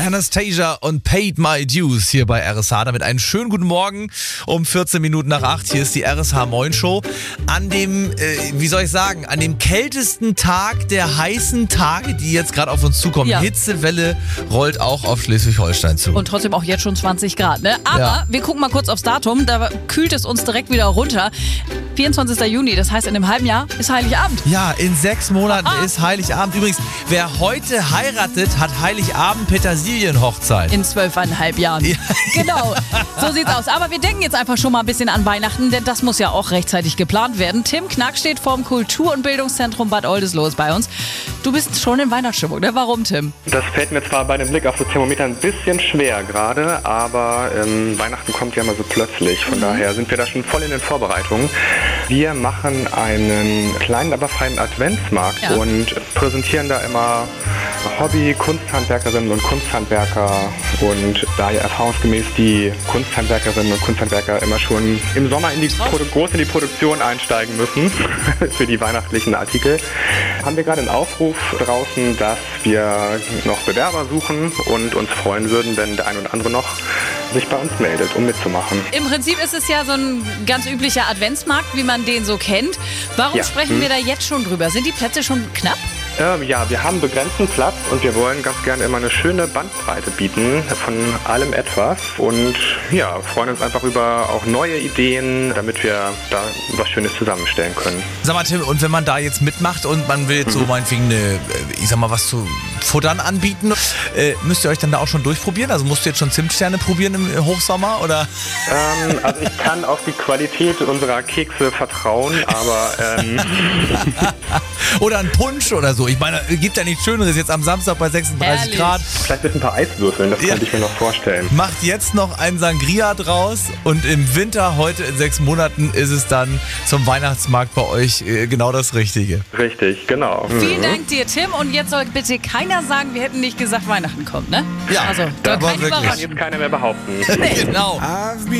Anastasia und Paid My Dues hier bei RSH. Damit einen schönen guten Morgen um 14 Minuten nach 8. Hier ist die RSH Moin Show. An dem, an dem kältesten Tag der heißen Tage, die jetzt gerade auf uns zukommen. Ja. Hitzewelle rollt auch auf Schleswig-Holstein zu. Und trotzdem auch jetzt schon 20 Grad, ne? Aber wir gucken mal kurz aufs Datum, da kühlt es uns direkt wieder runter. 24. Juni, das heißt in einem halben Jahr ist Heiligabend. Ja, in 6 Monaten ist Heiligabend. Übrigens, wer heute heiratet, hat Heiligabend Petersilienhochzeit. In 12,5 Jahren. Ja. Genau, so sieht's aus. Aber wir denken jetzt einfach schon mal ein bisschen an Weihnachten, denn das muss ja auch rechtzeitig geplant werden. Tim Knack steht vorm Kultur- und Bildungszentrum Bad Oldesloe bei uns. Du bist schon in Weihnachtsstimmung, ne? Warum, Tim? Das fällt mir zwar bei dem Blick auf das Thermometer ein bisschen schwer gerade, aber Weihnachten kommt ja immer so plötzlich. Von daher sind wir da schon voll in den Vorbereitungen. Wir machen einen kleinen, aber feinen Adventsmarkt und präsentieren da immer Hobby-Kunsthandwerkerinnen und Kunsthandwerker. Und da ja erfahrungsgemäß die Kunsthandwerkerinnen und Kunsthandwerker immer schon im Sommer groß in die Produktion einsteigen müssen für die weihnachtlichen Artikel, haben wir gerade einen Aufruf draußen, dass wir noch Bewerber suchen und uns freuen würden, wenn der ein oder andere noch sich bei uns meldet, um mitzumachen. Im Prinzip ist es ja so ein ganz üblicher Adventsmarkt, wie man den so kennt. Warum sprechen wir da jetzt schon drüber? Sind die Plätze schon knapp? Ja, wir haben begrenzten Platz und wir wollen ganz gerne immer eine schöne Bandbreite bieten von allem etwas und ja, freuen uns einfach über auch neue Ideen, damit wir da was Schönes zusammenstellen können. Sag mal, Tim, und wenn man da jetzt mitmacht und man will jetzt so meinetwegen was zu futtern anbieten, müsst ihr euch dann da auch schon durchprobieren? Also musst du jetzt schon Zimtsterne probieren im Hochsommer, oder? Also ich kann auf die Qualität unserer Kekse vertrauen, aber Oder ein Punsch oder so. Ich meine, gibt ja nichts Schöneres jetzt am Samstag bei 36 Grad. Vielleicht mit ein paar Eiswürfeln, das könnte ich mir noch vorstellen. Macht jetzt noch ein Sangria draus und im Winter, heute in 6 Monaten, ist es dann zum Weihnachtsmarkt bei euch genau das Richtige. Richtig, genau. Vielen Dank dir, Tim. Und jetzt soll bitte keiner sagen, wir hätten nicht gesagt, Weihnachten kommt, ne? Ja, also, das war kein wirklich. Kann jetzt keiner mehr behaupten. Genau.